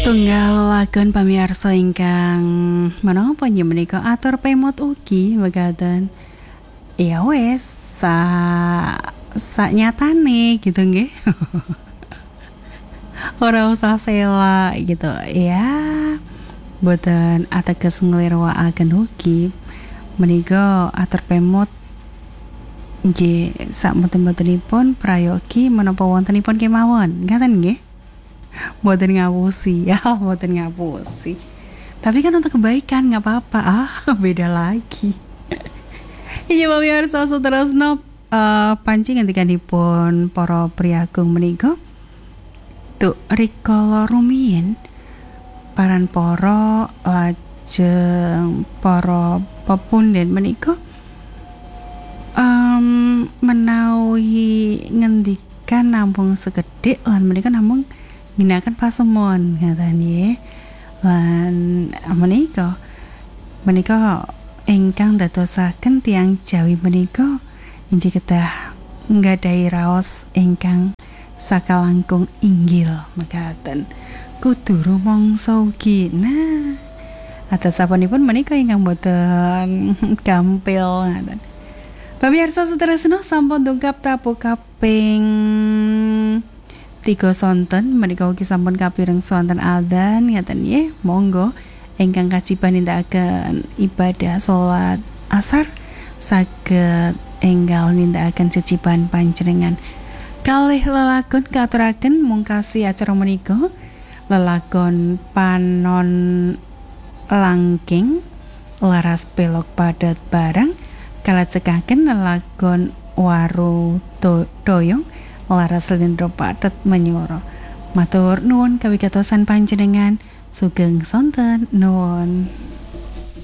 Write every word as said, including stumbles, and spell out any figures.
Tunggal lagon pamirsa ingkang menapa nggih menika atur pemot ugi mekaten. Ya wes sa sak nyatane gitu nggih. Ora usah sela gitu ya. Boten ateges nglirwakaken ugi menika atur pemot nggih sak mboten-mbotenipun prayogi menapa wontenipun kemawon. Ngaten nggih. Boten ngapusi ya, boten ngapusi. Tapi kan untuk kebaikan nggak apa-apa. Ah, beda lagi. Iya pemirsa sutresno uh, pancing ngendikanipun para priagung menika. Tuh rikala rumiyin paran para lajeng para pepunden menika um, menawi ngendikan namung sekedhik lan menika namung minakan pasemon ngaten nggih. Lan menika menika ingkang dadosaken tiyang Jawi menika inggih kedah nggadahi raos ingkang sakalangkung inggil mekaten. Kudu rumangsa ugi. Nah, atas sapunipun menika ingkang boten gampil ngaten. Pamirsa sutresno sampun dungkap tapu kaping tiga sonten menika ugi sampun kapireng sonten adzan ngaten nggih. Monggo ingkang kaciban nindakaken ibadah salat asar saged enggal nindakaken ciciban panjenengan kalih lelagon katuraken mungkasi acara menika lelagon panon langking laras pelok padat barang kalajengkaken lelagon waru to- doyong laras lendro padat menyoro. Matur nuwun kawigatosan panjenengan sugeng sonten nuwun.